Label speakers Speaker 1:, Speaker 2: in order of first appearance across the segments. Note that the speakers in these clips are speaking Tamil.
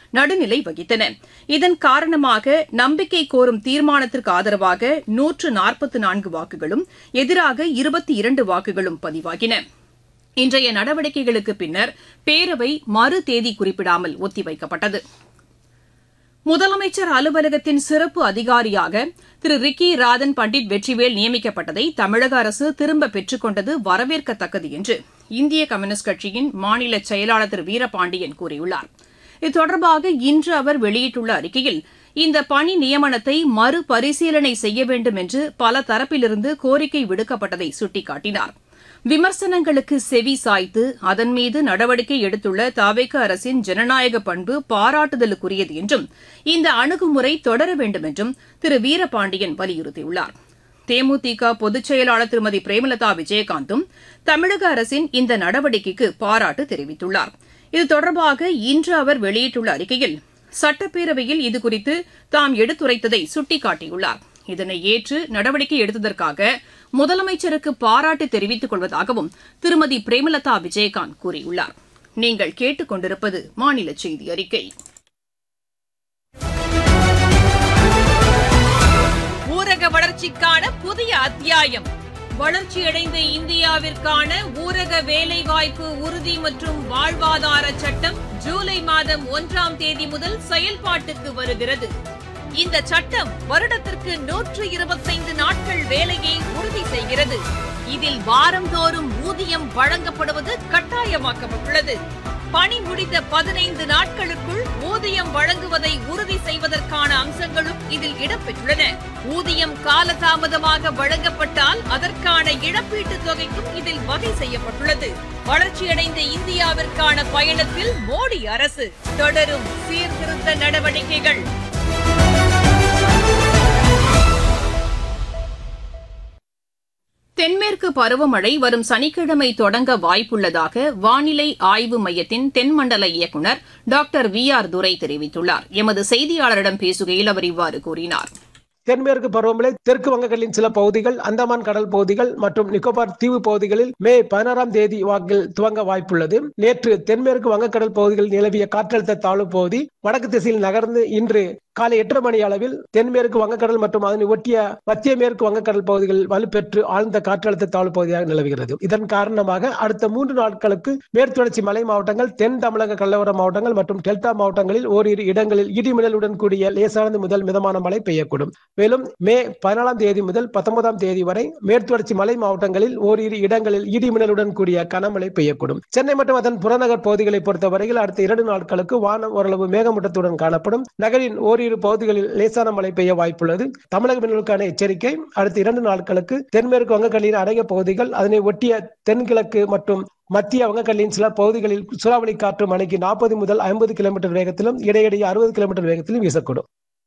Speaker 1: நடுநிலை வகித்தன. இதன் காரணமாக நம்பிக்கை கோரும் தீர்மானத்திற்கு ஆதரவாக 144 வாக்குகளும் எதிராக 22 வாக்குகளும் பதிவாகின. இன்றைய நடவடிக்கைகளுக்கு பின்னர் பேரவை மறு தேதி குறிப்பிடாமல் ஒத்திவைக்கப்பட்டது. முதலமைச்சர் அலுவலகத்தின் சிறப்பு அதிகாரியாக திரு ரிக்கி ராதன் பண்டிட் வெற்றிவேல் நியமிக்கப்பட்டதை தமிழக அரசு திரும்பப் பெற்றுக் கொண்டது வரவேற்கத்தக்கது என்று இந்திய கம்யூனிஸ்ட் கட்சியின் மாநில செயலாளர் திரு வீரபாண்டியன் கூறியுள்ளார். இது தொடர்பாக இன்று அவர் வெளியிட்டுள்ள அறிக்கையில் இந்த பணி நியமனத்தை மறுபரிசீலனை செய்ய வேண்டும் என்று பல தரப்பிலிருந்து கோரிக்கை விடுக்கப்பட்டதை சுட்டிக்காட்டினார். விமர்சனங்களுக்கு செவி சாய்த்து அதன் மீது நடவடிக்கை எடுத்துள்ள தவேக அரசின் ஜனநாயக பண்பு பாராட்டுதலுக்குரியது என்றும் இந்த அணுகுமுறை தொடர வேண்டும் என்றும் திரு வீரபாண்டியன் வலியுறுத்தியுள்ளார். தேமுதிக பொதுச் செயலாளர் திருமதி பிரேமலதா விஜயகாந்தும் தமிழக அரசின் இந்த நடவடிக்கைக்கு பாராட்டு தெரிவித்துள்ளார். இது தொடர்பாக இன்று அவர் வெளியிட்டுள்ள அறிக்கையில் சட்டப்பேரவையில் இதுகுறித்து தாம் எடுத்துரைத்ததை சுட்டிக்காட்டியுள்ளார். இதனை ஏற்று நடவடிக்கை எடுத்ததற்காக முதலமைச்சருக்கு பாராட்டு தெரிவித்துக் கொள்வதாகவும் திருமதி பிரேமலதா விஜயகாந்த் கூறியுள்ளார். நீங்கள் கேட்டுக் கொண்டிருப்பது மாநில செய்தி அறிக்கை. ஊரக வளர்ச்சிக்கான புதிய அத்தியாயம். வளர்ச்சியடைந்த இந்தியாவிற்கான ஊரக வேலைவாய்ப்பு உறுதி மற்றும் வாழ்வாதார சட்டம் ஜூலை மாதம் 1ஆம் தேதி முதல் செயல்பாட்டுக்கு வருகிறது. இந்த சட்டம் வருடத்திற்கு 125 நாட்கள் வேலையை உறுதி செய்கிறது. இதில் வாரந்தோறும் ஊதியம் வழங்கப்படுவது கட்டாயமாக்கப்பட்டுள்ளது. பணி முடிந்த 15 நாட்களுக்குள் ஊதியம் வழங்குவதை உறுதி செய்வதற்கான அம்சங்களும் இதில் இடம்பெற்றுள்ளன. ஊதியம் காலதாமதமாக வழங்கப்பட்டால் அதற்கான இழப்பீட்டுத் தொகைக்கும் இதில் வகை செய்யப்பட்டுள்ளது. வளர்ச்சியடைந்த இந்தியாவிற்கான பயணத்தில் மோடி அரசு தொடரும் சீர்திருத்த நடவடிக்கைகள். தென்மேற்கு பருவமழை வரும் சனிக்கிழமை தொடங்க வாய்ப்புள்ளதாக வானிலை ஆய்வு மையத்தின் தென்மண்டல இயக்குநர் டாக்டர் VR துரை தெரிவித்துள்ளார். எமது செய்தியாளரிடம் பேசுகையில் அவர் இவ்வாறு கூறினார்.
Speaker 2: தென்மேற்கு பருவமழை தெற்கு வங்கக்கடலின் சில பகுதிகள், அந்தமான் கடல் பகுதிகள் மற்றும் நிக்கோபார் தீவு பகுதிகளில் மே 16ஆம் தேதி வாக்கில் துவங்க வாய்ப்புள்ளது. நேற்று தென்மேற்கு வங்கக்கடல் பகுதிகளில் நிலவிய காற்றழுத்த தாழ்வு பகுதி வடக்கு திசையில் நகர்ந்து இன்று காலை 8:30 மணி அளவில் தென்மேற்கு வங்கக்கடல் மற்றும் அதனை ஒட்டிய மத்திய மேற்கு வங்கக்கடல் பகுதிகளில் வலுப்பெற்று ஆழ்ந்த காற்றழுத்த தாழ்வு பகுதியாக நிலவுகிறது. இதன் காரணமாக அடுத்த 3 நாட்களுக்கு மேற்கு தொடர்ச்சி மலை மாவட்டங்கள், தென் தமிழக கடலோர மாவட்டங்கள் மற்றும் டெல்டா மாவட்டங்களில் ஓரிரு இடங்களில் இடிமின்னலுடன் கூடிய லேசானது முதல் மிதமான மழை பெய்யக்கூடும். மேலும் மே 14ஆம் தேதி முதல் 19ஆம் தேதி வரை மேற்கு தொடர்ச்சி மலை மாவட்டங்களில் ஓரிரு இடங்களில் இடிமின்னலுடன் கூடிய கனமழை பெய்யக்கூடும். சென்னை மற்றும் அதன் புறநகர் பகுதிகளை பொறுத்தவரையில் அடுத்த 2 நாட்களுக்கு வானம் ஓரளவு மேகமூட்டத்துடன் காணப்படும். நகரின் ஓரிரு பகுதிகளில் லேசான மழை பெய்ய வாய்ப்புள்ளது. தமிழக மீனவர்களுக்கான எச்சரிக்கை. அடுத்த 2 நாட்களுக்கு தென்மேற்கு வங்கக்கடலின் அநேக பகுதிகள், அதனை ஒட்டிய தென்கிழக்கு மற்றும் மத்திய வங்கக்கடலின் சில பகுதிகளில் சூறாவளி காற்று மணிக்கு 40 முதல் 50 கிலோமீட்டர் வேகத்திலும் இடையிடையே 60 கிலோமீட்டர் வேகத்திலும் வீசக்கூடும்.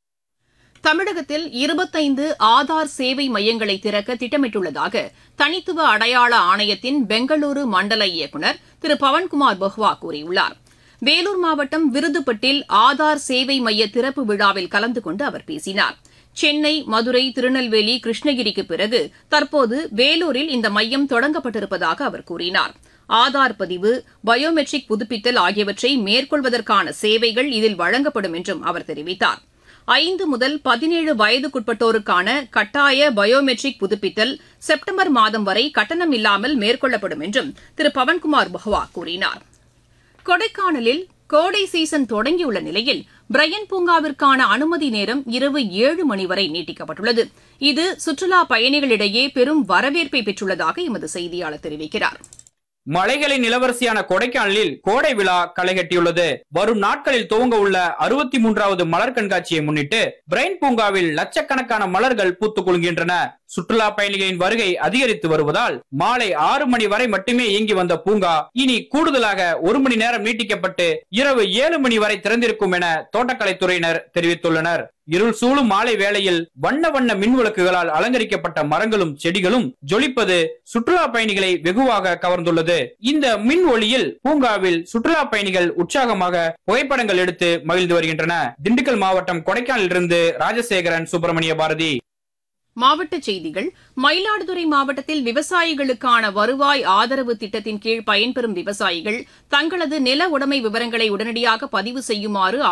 Speaker 1: தமிழகத்தில் 25 ஆதார் சேவை மையங்களை திறக்க திட்டமிட்டுள்ளதாக தனித்துவ அடையாள ஆணையத்தின் பெங்களூரு மண்டல இயக்குநர் திரு பவன்குமார் பஹ்வா கூறியுள்ளார். வேலூர் மாவட்டம் விருதுப்பட்டில் ஆதார் சேவை மைய திறப்பு விழாவில் கலந்து கொண்டு அவர் பேசினார். சென்னை, மதுரை, திருநெல்வேலி, கிருஷ்ணகிரிக்கு பிறகு தற்போது வேலூரில் இந்த மையம் தொடங்கப்பட்டிருப்பதாக அவர் கூறினார். ஆதார் பதிவு, பயோமெட்ரிக் புதுப்பித்தல் ஆகியவற்றை மேற்கொள்வதற்கான சேவைகள் இதில் வழங்கப்படும் என்றும் அவர் தெரிவித்தார். 5 முதல் 17 வயதுக்குட்பட்டோருக்கான கட்டாய பயோமெட்ரிக் புதுப்பித்தல் செப்டம்பர் மாதம் வரை கட்டணம் இல்லாமல் மேற்கொள்ளப்படும் என்றும் திரு பவன்குமார் பஹ்வா கூறினார். கொடைக்கானலில் கோடை சீசன் தொடங்கியுள்ள நிலையில் பிரையன் பூங்காவிற்கான அனுமதி நேரம் இரவு 7 மணி வரை நீட்டிக்கப்பட்டுள்ளது. இது சுற்றுலா பயணிகளிடையே பெரும் வரவேற்பை பெற்றுள்ளதாக எமது செய்தியாளர் தெரிவிக்கிறார்.
Speaker 3: மலைகளின் இளவரசியான கொடைக்கானலில் கோடை விழா களைகட்டியுள்ளது. வரும் நாட்களில் துவங்க உள்ள 63வது மலர் கண்காட்சியை முன்னிட்டு பிரைன் பூங்காவில் லட்சக்கணக்கான மலர்கள் பூத்துக் குலுங்குகின்றன. சுற்றுலா பயணிகளின் வருகை அதிகரித்து வருவதால் மாலை 6 மணி வரை மட்டுமே இயங்கி வந்த பூங்கா இனி கூடுதலாக 1 மணி நேரம் நீட்டிக்கப்பட்டு இரவு 7 மணி வரை திறந்திருக்கும் என தோட்டக்கலைத்துறையினர் தெரிவித்துள்ளனர். இருள் சூழும் மாலை வேளையில் வண்ண வண்ண மின் விளக்குகளால் அலங்கரிக்கப்பட்ட மரங்களும் செடிகளும் ஜொலிப்பது சுற்றுலா பயணிகளை வெகுவாக கவர்ந்துள்ளது. இந்த மின் ஒளியில் பூங்காவில் சுற்றுலா பயணிகள் உற்சாகமாக புகைப்படங்கள் எடுத்து மகிழ்ந்து வருகின்றனர். திண்டுக்கல் மாவட்டம் கொடைக்கானலிலிருந்து ராஜசேகரன், சுப்பிரமணிய பாரதி.
Speaker 1: மாவட்டச் செய்திகள். மயிலாடுதுறை மாவட்டத்தில் விவசாயிகளுக்கான வருவாய் ஆதரவு திட்டத்தின் கீழ் பயன்பெறும் விவசாயிகள் தங்களது நில உடைமை விவரங்களை உடனடியாக பதிவு செய்யுமாறு